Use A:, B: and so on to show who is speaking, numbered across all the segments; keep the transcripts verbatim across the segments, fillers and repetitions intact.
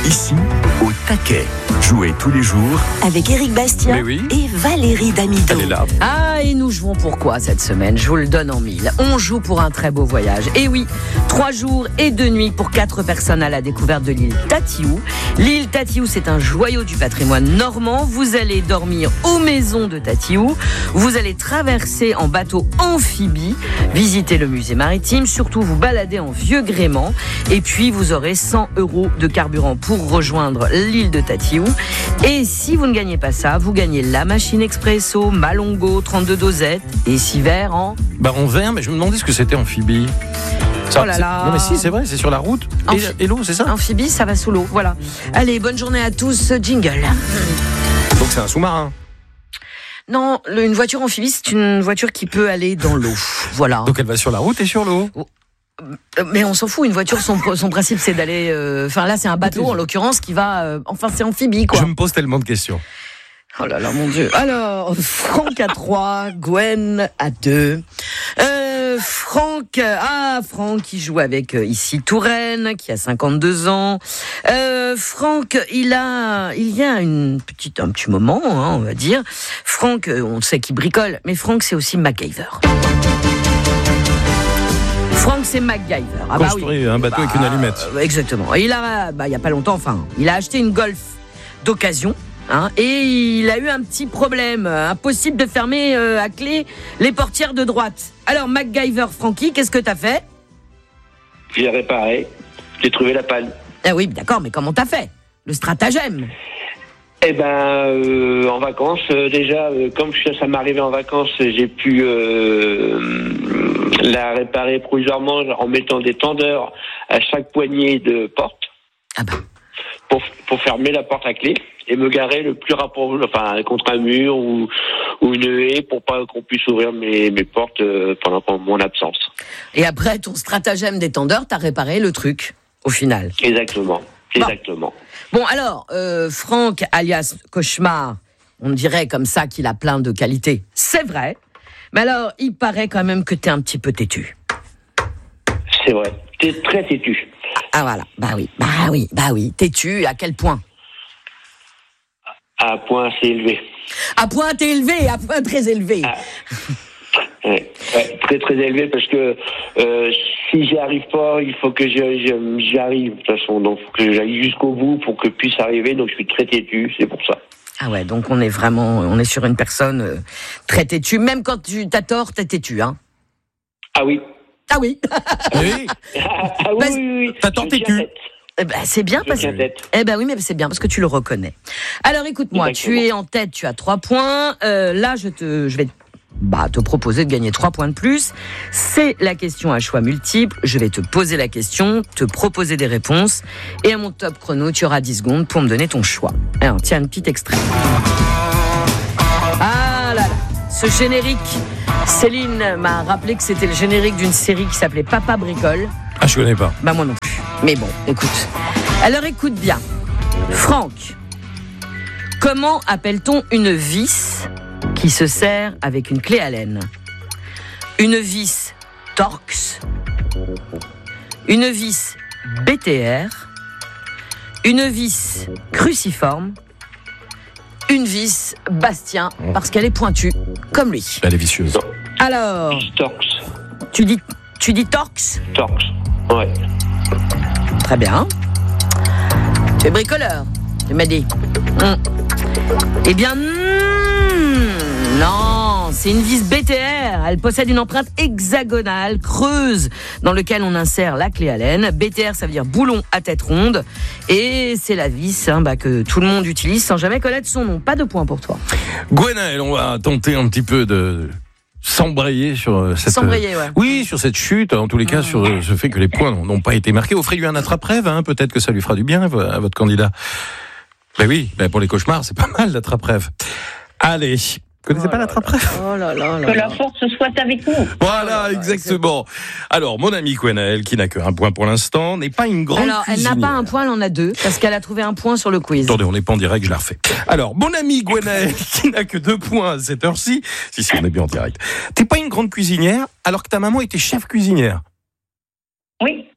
A: Ici, au taquet. Jouez tous les jours
B: avec Éric Bastien
A: oui.
B: et Valérie Damido.
A: Elle est là.
C: Ah, et nous jouons pour quoi cette semaine? Je vous le donne en mille. On joue pour un très beau voyage. Et oui, trois jours et deux nuits pour quatre personnes à la découverte de l'île Tatiou. L'île Tatiou, c'est un joyau du patrimoine normand. Vous allez dormir aux maisons de Tatiou. Vous allez traverser en bateau amphibie, visiter le musée maritime, surtout vous balader en vieux gréement. Et puis, vous aurez cent euros de carburant pour rejoindre l'île de Tatiou. Et si vous ne gagnez pas ça, vous gagnez la machine expresso, Malongo, trente-deux dosettes et six verres en...
D: Bah en verre, mais je me demandais ce que c'était amphibie. Ça,
C: oh là là.
D: Non mais si, c'est vrai, c'est sur la route.
C: Amphi...
D: Et, et l'eau, c'est ça?
C: Amphibie, ça va sous l'eau, voilà. Allez, bonne journée à tous, jingle.
D: Donc c'est un sous-marin.
C: Non, une voiture amphibie, c'est une voiture qui peut aller dans l'eau, voilà.
D: Donc elle va sur la route et sur l'eau.
C: Mais on s'en fout, une voiture, son, son principe c'est d'aller... Enfin euh, là c'est un bateau en l'occurrence qui va... Euh, enfin c'est amphibie quoi.
D: Je me pose tellement de questions.
C: Oh là là mon Dieu. Alors, Franck à trois, Gwen à deux. Euh, Franck, ah Franck qui joue avec euh, ici Touraine, qui a cinquante-deux ans. Euh, Franck, il a, il y a une petite, un petit moment, hein, on va dire. Franck, on sait qu'il bricole, mais Franck c'est aussi MacGyver. Franck, c'est MacGyver. Ah bah
D: Construire
C: oui.
D: un bateau
C: bah,
D: avec une allumette.
C: Euh, exactement. Il a, bah, il y a pas longtemps, enfin, il a acheté une Golf d'occasion, hein, et il a eu un petit problème. Impossible de fermer euh, à clé les portières de droite. Alors, MacGyver, Francky, qu'est-ce que t'as fait?
E: J'ai réparé. J'ai trouvé la panne.
C: Ah oui, d'accord, mais comment t'as fait? Le stratagème.
E: Eh ben, euh, en vacances, euh, déjà, euh, comme ça m'arrivait en vacances, j'ai pu euh, la réparer provisoirement en mettant des tendeurs à chaque poignée de porte.
C: Ah ben.
E: Pour, pour fermer la porte à clé et me garer le plus rapproché, enfin, contre un mur ou, ou une haie pour pas qu'on puisse ouvrir mes, mes portes euh, pendant mon absence.
C: Et après, ton stratagème des tendeurs, t'as réparé le truc, au final.
E: Exactement. Exactement.
C: Bon, bon alors, euh, Franck, alias Cauchemar, on dirait comme ça qu'il a plein de qualités. C'est vrai. Mais alors, il paraît quand même que t'es un petit peu têtu.
E: C'est vrai. T'es très têtu.
C: Ah voilà. Bah oui. Bah oui. Bah oui. Têtu, à quel point?
E: À un point assez élevé.
C: À point élevé, à point très élevé.
E: Ah. Ouais, ouais, très très élevé parce que euh, si j'y arrive pas, il faut que j'y, j'y arrive de toute façon. Donc, il faut que j'aille jusqu'au bout pour que je puisse arriver. Donc, je suis très têtu, c'est pour ça.
C: Ah ouais, donc on est vraiment, on est sur une personne euh, très têtue. Même quand tu t'as tort, t'es têtu, hein?
E: Ah oui.
C: Ah oui.
D: Oui.
E: ah, ah oui,
C: Bah,
E: oui, oui.
D: T'as tort têtu.
C: Eh ben, c'est bien
E: Je
C: parce que.
E: tête.
C: Eh ben oui, mais c'est bien parce que tu le reconnais. Alors écoute-moi,
E: Exactement.
C: tu es en tête, tu as trois points. Euh, là, je te, je vais bah, te proposer de gagner trois points de plus. C'est la question à choix multiple. Je vais te poser la question, te proposer des réponses. Et à mon top chrono, tu auras dix secondes pour me donner ton choix. Alors, tiens, un petit extrait. Ah là là, ce générique, Céline m'a rappelé que c'était le générique d'une série qui s'appelait Papa Bricole.
D: Ah, je connais pas.
C: Bah moi non plus. Mais bon, écoute. Alors écoute bien. Franck, comment appelle-t-on une vis qui se sert avec une clé Allen? Une vis Torx, une vis B T R, une vis cruciforme, une vis Bastien, parce qu'elle est pointue, comme lui.
D: Elle est vicieuse.
C: Alors,
E: Torx.
C: tu dis, tu dis Torx?
E: Torx. Ouais.
C: Très bien. Tu es bricoleur, tu m'as dit. Hum. Eh bien, hmm, non, c'est une vis B T R. Elle possède une empreinte hexagonale, creuse, dans laquelle on insère la clé Allen. B T R, ça veut dire boulon à tête ronde. Et c'est la vis hein, bah, que tout le monde utilise sans jamais connaître son nom. Pas de point pour toi.
D: Gwenaël, on va tenter un petit peu de s'embrayer sur cette...
C: S'embrayer, ouais.
D: Oui, sur cette chute, en tous les cas, mmh. sur ce fait que les points n'ont pas été marqués. Offrez-lui un attrape-rêve, hein, peut-être que ça lui fera du bien à votre candidat. Ben oui, ben pour les cauchemars, c'est pas mal l'attrape-rêve. Allez, vous connaissez oh pas l'attrape-rêve?
C: Oh là là là.
F: Que la force soit avec nous.
D: Voilà, exactement. Alors, mon amie Gwenaël, qui n'a qu'un point pour l'instant, n'est pas une grande
C: Alors,
D: cuisinière.
C: elle n'a pas un point, elle en a deux, parce qu'elle a trouvé un point sur le quiz.
D: Attendez, on n'est pas en direct, je la refais. Alors, mon amie Gwenaël, qui n'a que deux points à cette heure-ci, si, si, on est bien en direct. T'es pas une grande cuisinière, alors que ta maman était chef cuisinière.
F: Oui.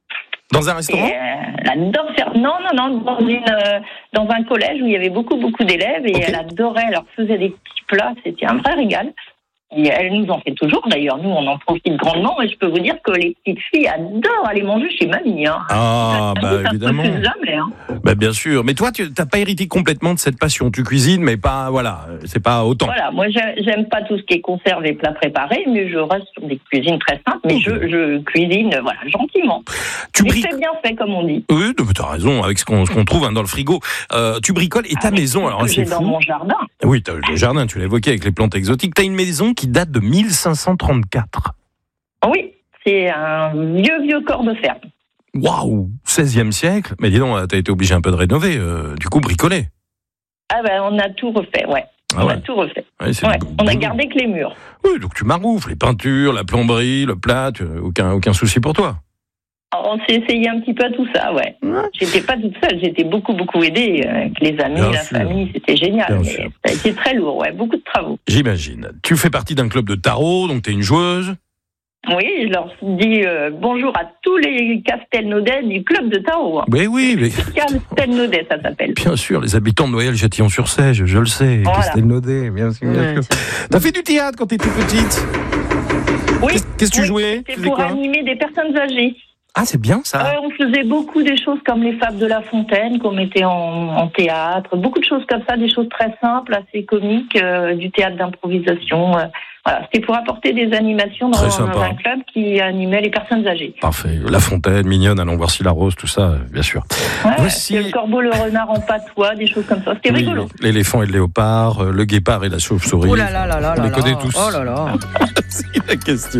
D: Dans un restaurant?
F: Et, euh, elle adore faire. Non, non, non, dans, une, euh, dans un collège où il y avait beaucoup, beaucoup d'élèves et okay. Elle adorait. Elle leur faisait des petits plats. C'était un vrai régal. Et elle nous en fait toujours. D'ailleurs, nous, on en profite grandement. Et je peux vous dire que les petites filles adorent aller manger chez mamie. Hein.
D: Ah, bah ça évidemment.
F: Jamais, hein.
D: Bah bien sûr. Mais toi, tu n'as pas hérité complètement de cette passion. Tu cuisines, mais pas, voilà, c'est pas autant.
F: Voilà, moi, j'aime pas tout ce qui est conserve et plats préparés, mais je reste sur des cuisines très simples. Mais okay. je, je cuisine, voilà, gentiment.
D: Tu
F: bric...
D: bric...
F: c'est bien fait, comme on dit.
D: Oui, mais t'as raison, avec ce qu'on, ce qu'on trouve hein, dans le frigo. Euh, tu bricoles et ta ah, maison, alors c'est
F: fou. Dans mon jardin.
D: Oui, t'as le jardin, tu l'as évoqué avec les plantes exotiques. T'as une maison qui date de mille cinq cent trente-quatre.
F: Oui, c'est un vieux, vieux corps de ferme.
D: Waouh, seizième siècle. Mais dis donc, t'as été obligé un peu de rénover, euh, du coup, bricoler.
F: Ah ben, on a tout refait, ouais. Ah on ouais. a tout refait. Ouais, ouais. On a gardé que les murs.
D: Oui, donc tu maroufles, les peintures, la plomberie, le plat, tu... aucun, aucun souci pour toi.
F: On s'est essayé un petit peu à tout ça, ouais. ouais. J'étais pas toute seule, j'étais beaucoup, beaucoup aidée avec les amis, Bien la sûr. famille, c'était génial. Mais ça a été très lourd, ouais, beaucoup de travaux.
D: J'imagine. Tu fais partie d'un club de tarot, donc t'es une joueuse.
F: Oui, je leur dis euh, bonjour à tous les Castelnaudais du club de tarot. Hein.
D: Mais oui, mais...
F: Castelnaudais, ça s'appelle.
D: Bien sûr, les habitants de Noyelles-Châtillon-sur-Seiche, je le sais. Voilà. Castelnaudais, bien sûr. Bien ouais, sûr. T'as fait du théâtre quand t'étais petite?
F: Oui.
D: Qu'est-ce, qu'est-ce que tu
F: oui,
D: jouais?
F: C'était pour quoi? Animer des personnes âgées.
D: Ah, c'est bien ça.
F: Euh, on faisait beaucoup des choses comme les Fables de La Fontaine qu'on mettait en, en théâtre, beaucoup de choses comme ça, des choses très simples, assez comiques, euh, du théâtre d'improvisation. Euh, voilà, c'était pour apporter des animations dans, dans un club qui animait les personnes âgées.
D: Parfait. La Fontaine, mignonne, allons voir si la rose, tout ça, bien sûr.
F: Ouais, Voici... Le corbeau, le renard en patois, des choses comme ça. C'était oui, rigolo.
D: L'éléphant et le léopard, le guépard et la chauve-souris.
C: Oh là là là là
D: on
C: là
D: les connaît
C: là.
D: tous.
C: Oh là là.
D: C'est la question.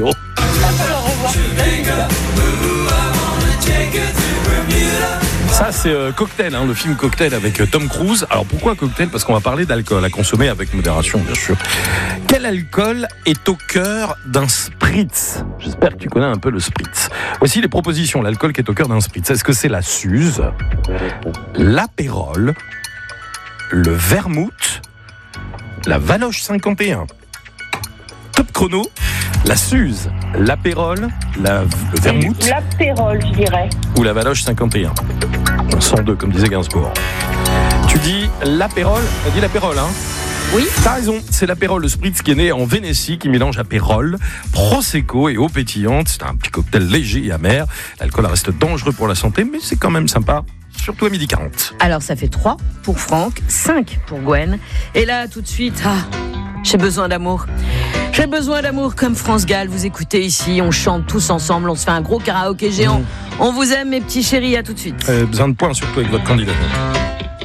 D: Ça, c'est euh, Cocktail, hein, le film Cocktail avec euh, Tom Cruise. Alors, pourquoi Cocktail? Parce qu'on va parler d'alcool, à consommer avec modération, bien sûr. Quel alcool est au cœur d'un spritz? J'espère que tu connais un peu le spritz. Voici les propositions. L'alcool qui est au cœur d'un spritz. Est-ce que c'est la Suze, l'apérole, le vermouth, la Valoche cinquante et un? Top chrono. La Suze, l'apérole, la, le vermouth.
F: L'apérole, je dirais.
D: Ou la Valoche cinquante et un. cent deux, comme disait Gainsbourg. Tu dis l'apérole, t'as dit l'apérole, hein?
C: Oui.
D: T'as raison, c'est l'apérole, le spritz qui est né en Vénétie, qui mélange apérole, prosecco et eau pétillante. C'est un petit cocktail léger et amer. L'alcool reste dangereux pour la santé, mais c'est quand même sympa. Surtout à midi quarante.
C: Alors ça fait trois pour Franck, cinq pour Gwen. Et là, tout de suite, ah, j'ai besoin d'amour. J'ai besoin d'amour comme France Gall. Vous écoutez ici, on chante tous ensemble, on se fait un gros karaoké géant. Mmh. On vous aime mes petits chéris, à tout de suite.
D: Euh, besoin de points surtout avec votre candidat.